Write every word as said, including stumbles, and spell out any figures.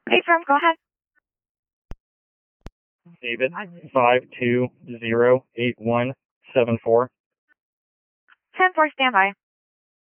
Hey, firm, go ahead. David, five two zero eight one seven four. ten four, standby.